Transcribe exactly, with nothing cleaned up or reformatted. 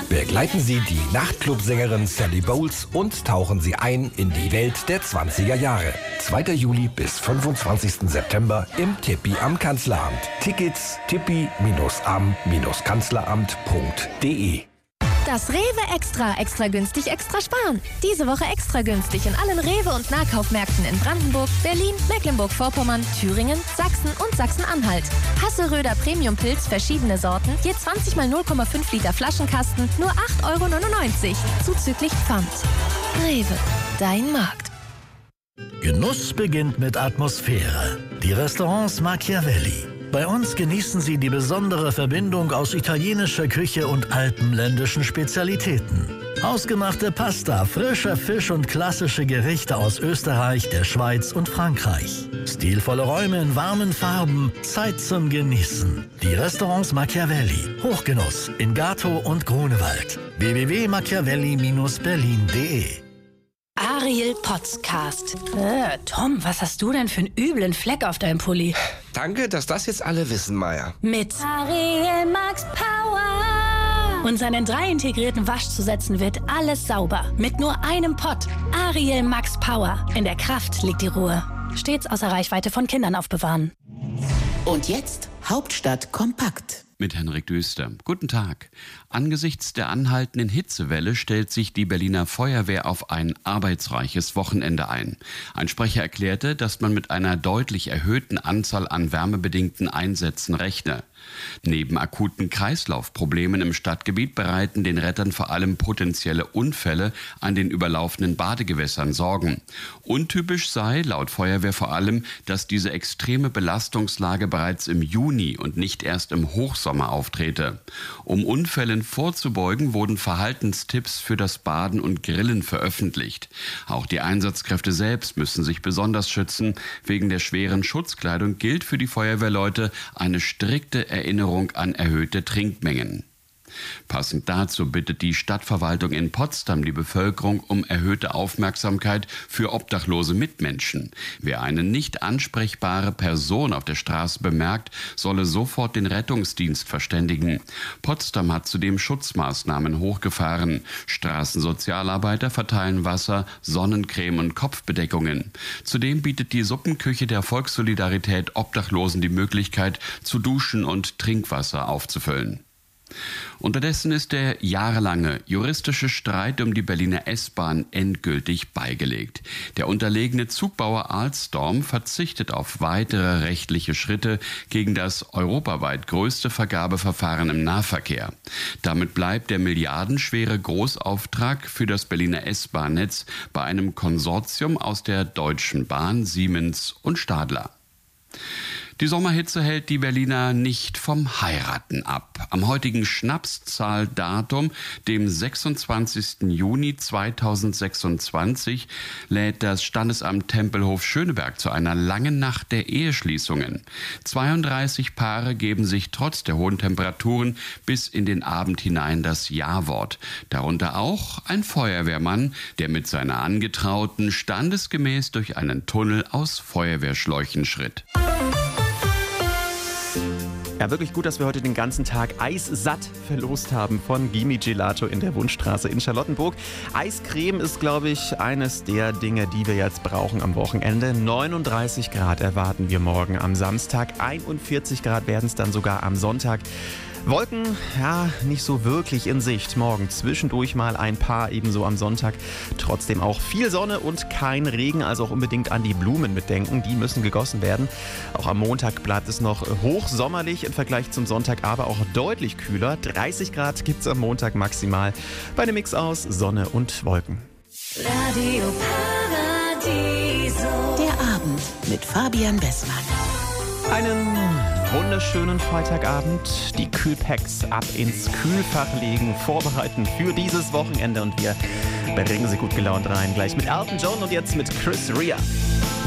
Begleiten Sie die Nachtclubsängerin Sally Bowles und tauchen Sie ein in die Welt der zwanziger Jahre. zweiter Juli bis fünfundzwanzigsten September im Tippi am Kanzleramt. Tickets tippi am kanzleramt punkt de. Das Rewe Extra, extra günstig, extra sparen. Diese Woche extra günstig in allen Rewe- und Nahkaufmärkten in Brandenburg, Berlin, Mecklenburg-Vorpommern, Thüringen, Sachsen und Sachsen-Anhalt. Hasseröder Premium-Pilz, verschiedene Sorten, je zwanzig mal null Komma fünf Liter Flaschenkasten, nur acht Euro neunundneunzig, zuzüglich Pfand. Rewe, dein Markt. Genuss beginnt mit Atmosphäre. Die Restaurants Machiavelli. Bei uns genießen Sie die besondere Verbindung aus italienischer Küche und alpenländischen Spezialitäten. Ausgemachte Pasta, frischer Fisch und klassische Gerichte aus Österreich, der Schweiz und Frankreich. Stilvolle Räume in warmen Farben, Zeit zum Genießen. Die Restaurants Machiavelli. Hochgenuss in Gato und Grunewald. w w w punkt machiavelli Bindestrich berlin punkt de. Ariel Podcast. Äh, Tom, was hast du denn für einen üblen Fleck auf deinem Pulli? Danke, dass das jetzt alle wissen, Maya. Mit Ariel Max Power. Und seinen drei integrierten Waschzusätzen wird alles sauber. Mit nur einem Pott. Ariel Max Power. In der Kraft liegt die Ruhe. Stets außer Reichweite von Kindern aufbewahren. Und jetzt Hauptstadt kompakt. Mit Henrik Döster. Guten Tag. Angesichts der anhaltenden Hitzewelle stellt sich die Berliner Feuerwehr auf ein arbeitsreiches Wochenende ein. Ein Sprecher erklärte, dass man mit einer deutlich erhöhten Anzahl an wärmebedingten Einsätzen rechne. Neben akuten Kreislaufproblemen im Stadtgebiet bereiten den Rettern vor allem potenzielle Unfälle an den überlaufenden Badegewässern Sorgen. Untypisch sei laut Feuerwehr vor allem, dass diese extreme Belastungslage bereits im Juni und nicht erst im Hochsommer auftrete. Um Unfällen vorzubeugen, wurden Verhaltenstipps für das Baden und Grillen veröffentlicht. Auch die Einsatzkräfte selbst müssen sich besonders schützen. Wegen der schweren Schutzkleidung gilt für die Feuerwehrleute eine strikte Erinnerung an erhöhte Trinkmengen. Passend dazu bittet die Stadtverwaltung in Potsdam die Bevölkerung um erhöhte Aufmerksamkeit für obdachlose Mitmenschen. Wer eine nicht ansprechbare Person auf der Straße bemerkt, solle sofort den Rettungsdienst verständigen. Potsdam hat zudem Schutzmaßnahmen hochgefahren. Straßensozialarbeiter verteilen Wasser, Sonnencreme und Kopfbedeckungen. Zudem bietet die Suppenküche der Volkssolidarität Obdachlosen die Möglichkeit, zu duschen und Trinkwasser aufzufüllen. Unterdessen ist der jahrelange juristische Streit um die Berliner S-Bahn endgültig beigelegt. Der unterlegene Zugbauer Alstom verzichtet auf weitere rechtliche Schritte gegen das europaweit größte Vergabeverfahren im Nahverkehr. Damit bleibt der milliardenschwere Großauftrag für das Berliner S-Bahn-Netz bei einem Konsortium aus der Deutschen Bahn, Siemens und Stadler. Die Sommerhitze hält die Berliner nicht vom Heiraten ab. Am heutigen Schnapszahldatum, dem sechsundzwanzigsten Juni zweitausendsechsundzwanzig, lädt das Standesamt Tempelhof Schöneberg zu einer langen Nacht der Eheschließungen. zweiunddreißig Paare geben sich trotz der hohen Temperaturen bis in den Abend hinein das Ja-Wort. Darunter auch ein Feuerwehrmann, der mit seiner Angetrauten standesgemäß durch einen Tunnel aus Feuerwehrschläuchen schritt. Ja, wirklich gut, dass wir heute den ganzen Tag Eissatt verlost haben von Gimme Gelato in der Wunschstraße in Charlottenburg. Eiscreme ist, glaube ich, eines der Dinge, die wir jetzt brauchen am Wochenende. neununddreißig Grad erwarten wir morgen am Samstag. einundvierzig Grad werden es dann sogar am Sonntag. Wolken, ja, nicht so wirklich in Sicht. Morgen zwischendurch mal ein paar, ebenso am Sonntag. Trotzdem auch viel Sonne und kein Regen, also auch unbedingt an die Blumen mitdenken. Die müssen gegossen werden. Auch am Montag bleibt es noch hochsommerlich im Vergleich zum Sonntag, aber auch deutlich kühler. dreißig Grad gibt es am Montag maximal. Bei einem Mix aus Sonne und Wolken. Radio Paradiso. Der Abend mit Fabian Bessmann. Einen wunderschönen Freitagabend. Die Kühlpacks ab ins Kühlfach legen, vorbereiten für dieses Wochenende und wir bringen sie gut gelaunt rein. Gleich mit Elton John und jetzt mit Chris Rea.